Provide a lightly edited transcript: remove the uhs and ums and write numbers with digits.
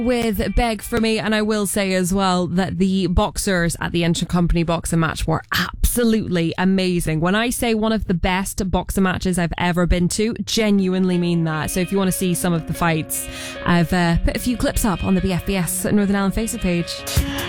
with Beg For Me, and I will say as well that the boxers at the Inter-Company boxing match were absolutely amazing. When I say one of the best boxing matches I've ever been to, genuinely mean that. So if you want to see some of the fights, I've put a few clips up on the BFBS Northern Ireland Facebook page.